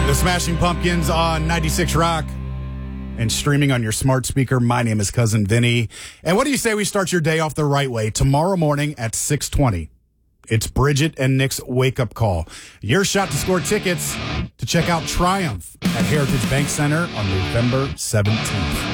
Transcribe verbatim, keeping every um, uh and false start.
The Smashing Pumpkins on ninety-six Rock and streaming on your smart speaker. My name is Cousin Vinny. And what do you say we start your day off the right way? Tomorrow morning at six twenty. It's Bridget and Nick's wake-up call. Your shot to score tickets to check out Triumph at Heritage Bank Center on November seventeenth.